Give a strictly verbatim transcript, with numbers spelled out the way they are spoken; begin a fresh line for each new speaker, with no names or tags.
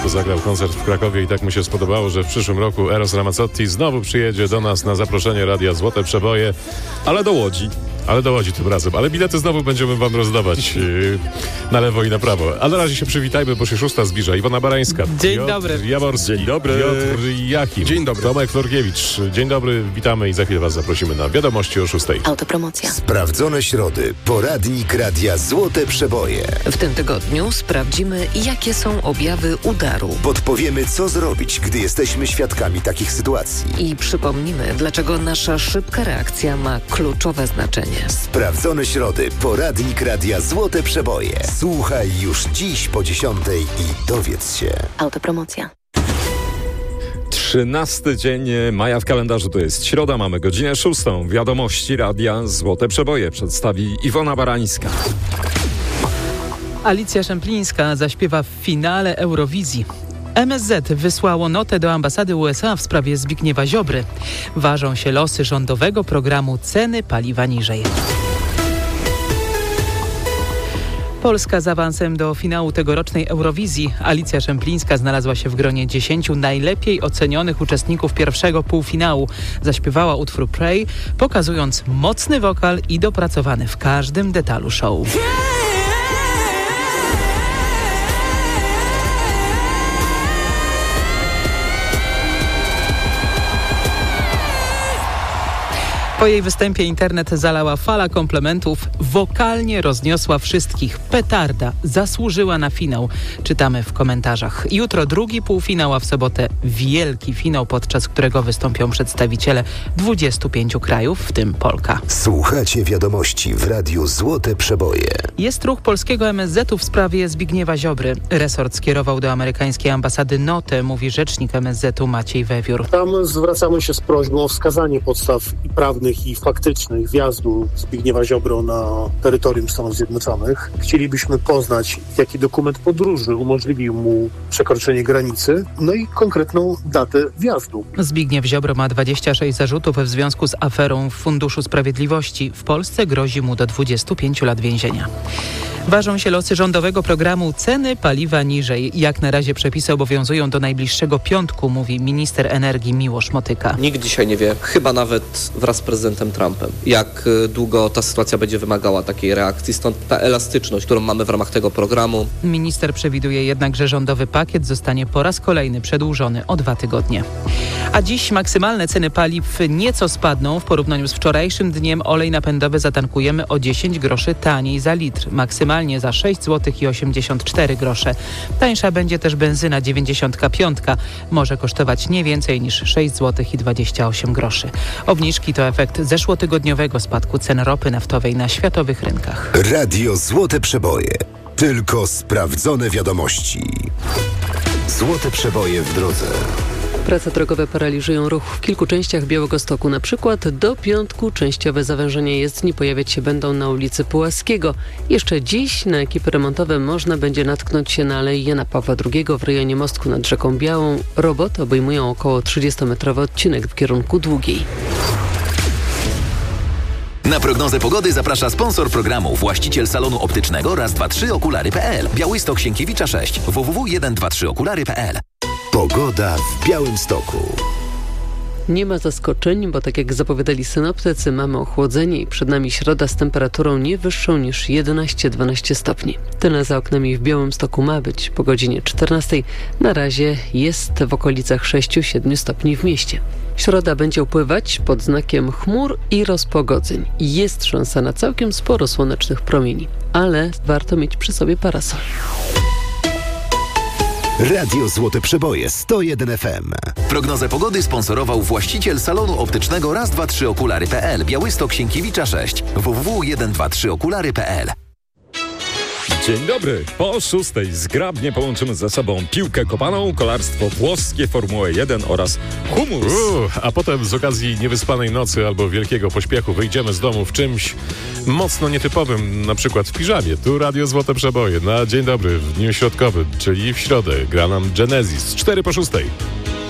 roku zagrał koncert w Krakowie i tak mu się spodobało, że w przyszłym roku Eros Ramazzotti znowu przyjedzie do nas na zaproszenie Radia Złote Przeboje.
Ale do Łodzi.
Ale do Łodzi tym razem. Ale bilety znowu będziemy wam rozdawać yy, na lewo i na prawo. A na razie się przywitajmy, bo się szósta zbliża. Iwona Barańska.
Dzień
Piotr
dobry.
Jaworski.
Dzień dobry.
Piotr Jachim.
Dzień dobry.
Tomek Florkiewicz. Dzień dobry, witamy i za chwilę was zaprosimy na wiadomości o szóstej.
Autopromocja.
Sprawdzone środy. Poradnik Radia Złote Przeboje.
W tym tygodniu sprawdzimy, jakie są objawy udaru.
Podpowiemy, co zrobić, gdy jesteśmy świadkami takich sytuacji.
I przypomnimy, dlaczego nasza szybka reakcja ma kluczowe znaczenie.
Sprawdzone środy. Poradnik Radia Złote Przeboje. Słuchaj już dziś po dziesiątej i dowiedz się.
Autopromocja.
Trzynasty dzień maja w kalendarzu, to jest środa, mamy godzinę szóstą. Wiadomości Radia Złote Przeboje przedstawi Iwona Barańska.
Alicja Szemplińska zaśpiewa w finale Eurowizji. M S Z wysłało notę do ambasady U S A w sprawie Zbigniewa Ziobry. Ważą się losy rządowego programu Ceny paliwa niżej. Polska z awansem do finału tegorocznej Eurowizji. Alicja Szemplińska znalazła się w gronie dziesięciu najlepiej ocenionych uczestników pierwszego półfinału. Zaśpiewała utwór Pray, pokazując mocny wokal i dopracowany w każdym detalu show. Po jej występie internet zalała fala komplementów. Wokalnie rozniosła wszystkich. Petarda. Zasłużyła na finał. Czytamy w komentarzach. Jutro drugi półfinał, a w sobotę wielki finał, podczas którego wystąpią przedstawiciele dwudziestu pięciu krajów, w tym Polka.
Słuchacie wiadomości w Radiu Złote Przeboje.
Jest ruch polskiego M S Z-u w sprawie Zbigniewa Ziobry. Resort skierował do amerykańskiej ambasady notę, mówi rzecznik M S Z-u Maciej Wewiór.
Tam zwracamy się z prośbą o wskazanie podstaw prawnych i faktycznych wjazdu Zbigniewa Ziobro na terytorium Stanów Zjednoczonych. Chcielibyśmy poznać, jaki dokument podróży umożliwił mu przekroczenie granicy, no i konkretną datę wjazdu.
Zbigniew Ziobro ma dwadzieścia sześć zarzutów w związku z aferą w Funduszu Sprawiedliwości. W Polsce grozi mu do dwudziestu pięciu lat więzienia. Ważą się losy rządowego programu Ceny paliwa niżej. Jak na razie przepisy obowiązują do najbliższego piątku, mówi minister energii Miłosz Motyka.
Nikt dzisiaj nie wie, chyba nawet wraz z prezydentem Trumpem, jak długo ta sytuacja będzie wymagała takiej reakcji. Stąd ta elastyczność, którą mamy w ramach tego programu.
Minister przewiduje jednak, że rządowy pakiet zostanie po raz kolejny przedłużony o dwa tygodnie. A dziś maksymalne ceny paliw nieco spadną. W porównaniu z wczorajszym dniem olej napędowy zatankujemy o dziesięć groszy taniej za litr. Maksymalnie za sześć złotych i osiemdziesiąt cztery grosze. Tańsza będzie też benzyna dziewięćdziesiąt pięć. Może kosztować nie więcej niż sześć złotych i dwadzieścia osiem groszy. Obniżki to efekt zeszłotygodniowego spadku cen ropy naftowej na światowych rynkach.
Radio Złote Przeboje. Tylko sprawdzone wiadomości. Złote Przeboje w drodze.
Prace drogowe paraliżują ruch w kilku częściach Białegostoku. Na przykład do piątku częściowe zawężenia jezdni pojawiać się będą na ulicy Pułaskiego. Jeszcze dziś na ekipy remontowe można będzie natknąć się na Alei Jana Pawła drugiego w rejonie mostku nad rzeką Białą. Roboty obejmują około trzydziestometrowy odcinek w kierunku Długiej.
Na prognozę pogody zaprasza sponsor programu, właściciel salonu optycznego raz dwa trzy okulary kropka p l. Białystok Sienkiewicza sześć. w w w jeden dwa trzy okulary kropka p l.
Pogoda w Białymstoku.
Nie ma zaskoczeń, bo tak jak zapowiadali synoptycy, mamy ochłodzenie i przed nami środa z temperaturą nie wyższą niż jedenaście dwanaście stopni. Tyle za oknami w Białymstoku ma być po godzinie czternastej. Na razie jest w okolicach sześć siedem stopni w mieście. Środa będzie upływać pod znakiem chmur i rozpogodzeń. Jest szansa na całkiem sporo słonecznych promieni, ale warto mieć przy sobie parasol.
Radio Złote Przeboje sto jeden F M.
Prognozę pogody sponsorował właściciel salonu optycznego raz dwa trzy okulary kropka p l. Białystok Sienkiewicza sześć. w w w jeden dwa trzy okulary kropka p l.
Dzień dobry. Po szóstej zgrabnie połączymy ze sobą piłkę kopaną, kolarstwo włoskie, Formułę jeden oraz humus.
Uh, a potem z okazji niewyspanej nocy albo wielkiego pośpiechu wyjdziemy z domu w czymś mocno nietypowym, na przykład w piżamie. Tu Radio Złote Przeboje na dzień dobry w dniu środkowym, czyli w środę. Gra nam Genesis. cztery po szóstej.